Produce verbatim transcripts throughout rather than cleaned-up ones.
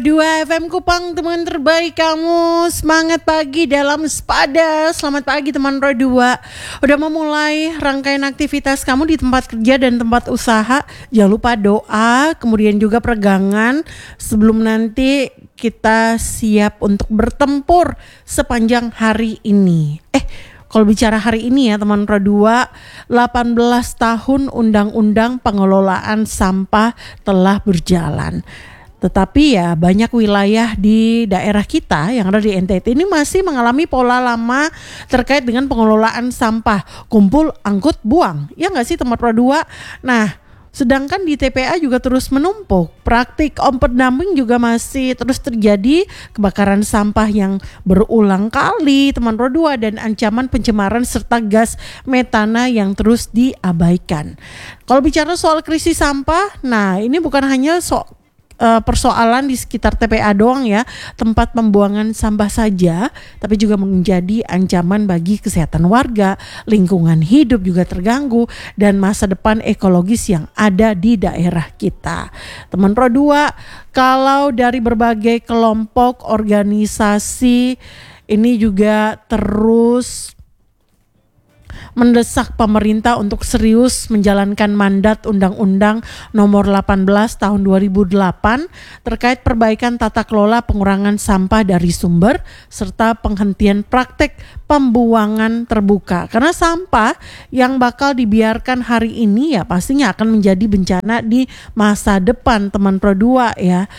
Dua F M Kupang, teman terbaik kamu. Semangat pagi dalam sepada. Selamat pagi teman Pro dua. Udah memulai rangkaian aktivitas kamu di tempat kerja dan tempat usaha. Jangan lupa doa, kemudian juga peregangan sebelum nanti kita siap untuk bertempur sepanjang hari ini. Eh Kalau bicara hari ini ya teman Pro dua, delapan belas tahun Undang-Undang Pengelolaan Sampah telah berjalan. Tetapi ya banyak wilayah di daerah kita yang ada di N T T ini masih mengalami pola lama terkait dengan pengelolaan sampah. Kumpul, angkut, buang. Ya nggak sih teman Pro dua? Nah, sedangkan di T P A juga terus menumpuk. Praktik ompet dumping juga masih terus terjadi. Kebakaran sampah yang berulang kali teman Pro dua dan ancaman pencemaran serta gas metana yang terus diabaikan. Kalau bicara soal krisis sampah, nah ini bukan hanya soal persoalan di sekitar T P A doang ya, tempat pembuangan sampah saja, tapi juga menjadi ancaman bagi kesehatan warga, lingkungan hidup juga terganggu, dan masa depan ekologis yang ada di daerah kita. Teman Pro dua, kalau dari berbagai kelompok organisasi ini juga terus mendesak pemerintah untuk serius menjalankan mandat Undang-Undang Nomor delapan belas Tahun dua ribu delapan terkait perbaikan tata kelola pengurangan sampah dari sumber serta penghentian praktek pembuangan terbuka. Karena sampah yang bakal dibiarkan hari ini ya pastinya akan menjadi bencana di masa depan teman Pro dua ya.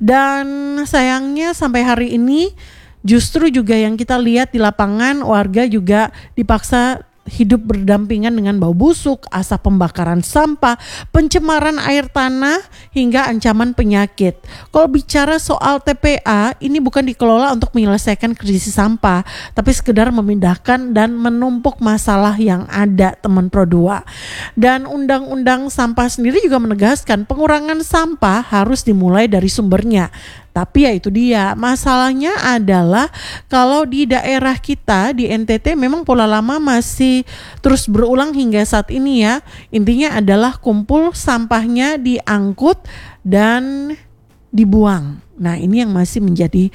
Dan sayangnya sampai hari ini justru juga yang kita lihat di lapangan, warga juga dipaksa hidup berdampingan dengan bau busuk, asap pembakaran sampah, pencemaran air tanah, hingga ancaman penyakit. Kalau bicara soal T P A, ini bukan dikelola untuk menyelesaikan krisis sampah, tapi sekedar memindahkan dan menumpuk masalah yang ada teman Pro dua. Dan Undang-Undang Sampah sendiri juga menegaskan pengurangan sampah harus dimulai dari sumbernya. Tapi ya itu dia, masalahnya adalah kalau di daerah kita di N T T memang pola lama masih terus berulang hingga saat ini ya. Intinya adalah kumpul sampahnya diangkut dan dibuang. Nah ini yang masih menjadi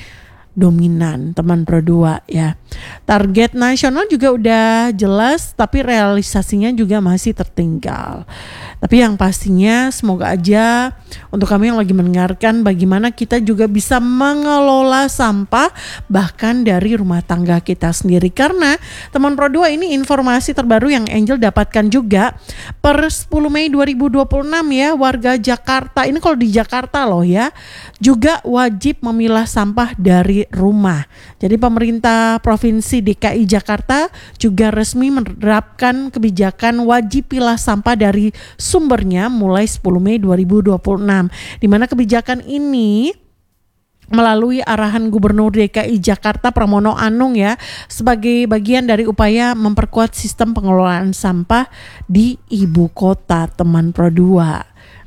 dominan teman Pro dua ya. Target nasional juga udah jelas tapi realisasinya juga masih tertinggal. Tapi yang pastinya semoga aja untuk kami yang lagi mendengarkan bagaimana kita juga bisa mengelola sampah bahkan dari rumah tangga kita sendiri. Karena teman Pro dua ini informasi terbaru yang Angel dapatkan juga per sepuluh Mei dua ribu dua puluh enam ya, warga Jakarta ini kalau di Jakarta loh ya juga wajib memilah sampah dari rumah. Jadi pemerintah Provinsi D K I Jakarta juga resmi menerapkan kebijakan wajib pilah sampah dari sumbernya mulai sepuluh Mei dua ribu dua puluh enam, di mana kebijakan ini melalui arahan Gubernur D K I Jakarta Pramono Anung ya sebagai bagian dari upaya memperkuat sistem pengelolaan sampah di ibu kota teman Pro dua.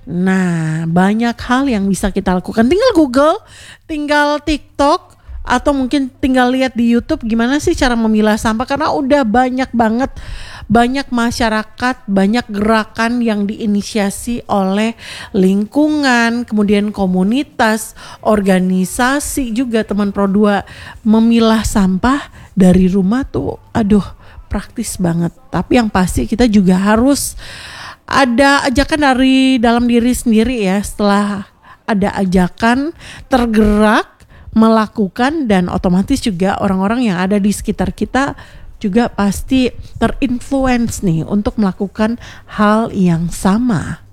Nah, banyak hal yang bisa kita lakukan. Tinggal Google, tinggal TikTok, atau mungkin tinggal lihat di YouTube gimana sih cara memilah sampah. Karena udah banyak banget, banyak masyarakat, banyak gerakan yang diinisiasi oleh lingkungan, kemudian komunitas, organisasi juga teman Pro dua. Memilah sampah dari rumah tuh aduh praktis banget. Tapi yang pasti kita juga harus ada ajakan dari dalam diri sendiri ya. Setelah ada ajakan, tergerak, melakukan, dan otomatis juga orang-orang yang ada di sekitar kita juga pasti terinfluence nih untuk melakukan hal yang sama.